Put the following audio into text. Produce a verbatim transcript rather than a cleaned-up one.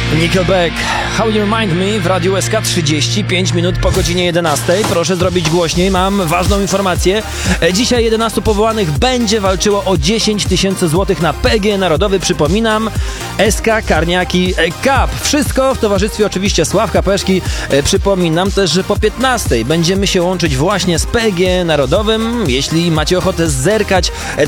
Nickelback, How You Remind Me w Radiu S K, trzydzieści pięć minut po godzinie jedenastej. Proszę zrobić głośniej, mam ważną informację. Dzisiaj jedenastu powołanych będzie walczyło o dziesięć tysięcy złotych na P G Narodowy. Przypominam, S K Karniaki Cup. Wszystko w towarzystwie oczywiście Sławka Peszki. Przypominam też, że po piętnastej będziemy się łączyć właśnie z P G Narodowym. Jeśli macie ochotę zerkać